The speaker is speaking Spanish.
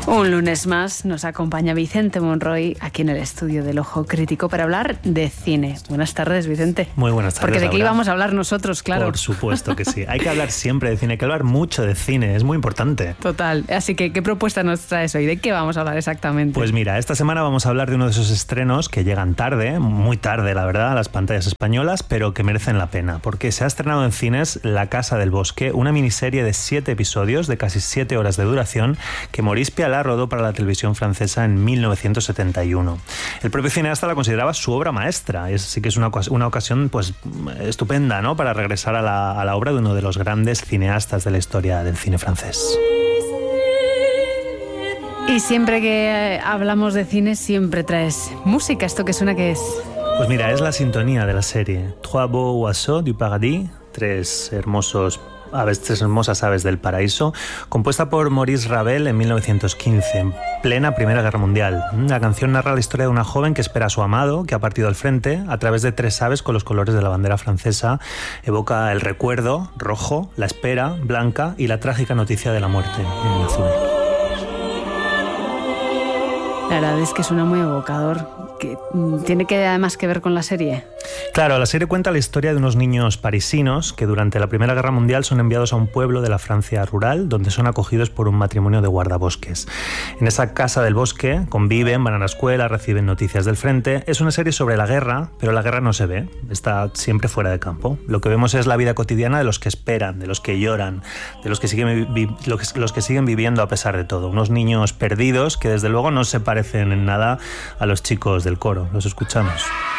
Un lunes más nos acompaña Vicente Monroy aquí en el estudio del Ojo Crítico para hablar de cine. Buenas tardes, Vicente. Muy buenas tardes. Porque de qué Laura. íbamos a hablar nosotros, claro. Por supuesto que sí. Hay que hablar siempre de cine, hay que hablar mucho de cine, es muy importante. Total. Así que, ¿qué propuesta nos traes hoy? ¿De qué vamos a hablar exactamente? Pues mira, esta semana vamos a hablar de uno de esos estrenos que llegan tarde, muy tarde, la verdad, a las pantallas españolas, pero que merecen la pena, porque se ha estrenado en cines La Casa del Bosque, una miniserie de 7 episodios de casi 7 horas de duración que Maurice Pialat rodó para la televisión francesa en 1971. El propio cineasta la consideraba su obra maestra, así que es una ocasión pues estupenda, ¿no?, para regresar a la obra de uno de los grandes cineastas de la historia del cine francés. Y siempre que hablamos de cine siempre traes música. ¿Esto qué suena que es? Pues mira, es la sintonía de la serie Trois beaux oiseaux du paradis, tres hermosas aves del paraíso, compuesta por Maurice Ravel en 1915, en plena Primera Guerra Mundial. La canción narra la historia de una joven que espera a su amado, que ha partido al frente, a través de 3 aves con los colores de la bandera francesa. Evoca el recuerdo, rojo, la espera, blanca, y la trágica noticia de la muerte, en azul. La verdad es que suena muy evocador. ¿Tiene que además que ver con la serie? Claro, la serie cuenta la historia de unos niños parisinos que durante la Primera Guerra Mundial son enviados a un pueblo de la Francia rural donde son acogidos por un matrimonio de guardabosques. En esa casa del bosque conviven, van a la escuela, reciben noticias del frente. Es una serie sobre la guerra, pero la guerra no se ve, está siempre fuera de campo. Lo que vemos es la vida cotidiana de los que esperan, de los que lloran, de los que siguen viviendo a pesar de todo. Unos niños perdidos que desde luego no se parecen en nada a los chicos del coro. Los escuchamos.